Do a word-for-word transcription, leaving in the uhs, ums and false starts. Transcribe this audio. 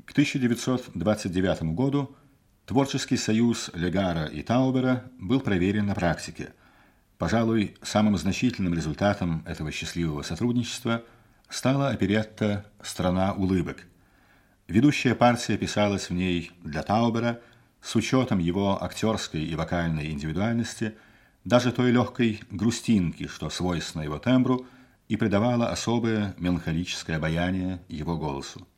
К тысяча девятьсот двадцать девятому году творческий союз Легара и Таубера был проверен на практике. Пожалуй, самым значительным результатом этого счастливого сотрудничества стала оперетта «Страна улыбок». Ведущая партия писалась в ней для Таубера с учетом его актерской и вокальной индивидуальности, даже той легкой грустинки, что свойственно его тембру, и придавала особое меланхолическое обаяние его голосу.